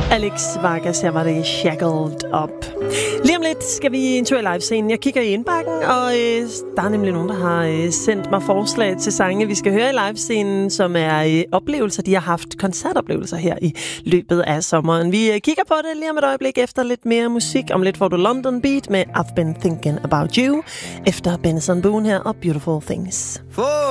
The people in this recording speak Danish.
Alex Vargas, her var det Shackled Up. Lige om lidt skal vi en tur i livescenen. Jeg kigger i indbakken, og der er nemlig nogen, der har sendt mig forslag til sange, vi skal høre i livescenen, som er oplevelser. De har haft koncertoplevelser her i løbet af sommeren. Vi kigger på det lige om et øjeblik efter lidt mere musik. Om lidt får du London Beat med I've Been Thinking About You, efter Benson Boone her og Beautiful Things.